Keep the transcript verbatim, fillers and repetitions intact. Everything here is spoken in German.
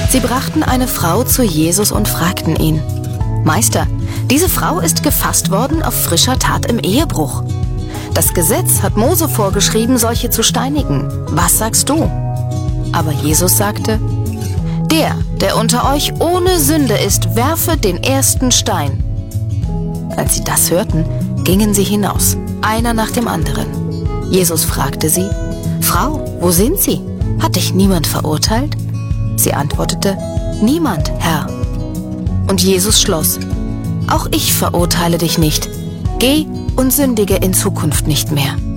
Sie brachten eine Frau zu Jesus und fragten ihn: Meister, diese Frau ist gefasst worden auf frischer Tat im Ehebruch. Das Gesetz hat Mose vorgeschrieben, solche zu steinigen. Was sagst du? Aber Jesus sagte: Der, der unter euch ohne Sünde ist, werfe den ersten Stein. Als sie das hörten, gingen sie hinaus, einer nach dem anderen. Jesus fragte sie: Frau, wo sind sie? Hat dich niemand verurteilt? Sie antwortete: Niemand, Herr. Und Jesus schloss: Auch ich verurteile dich nicht. Geh und sündige in Zukunft nicht mehr.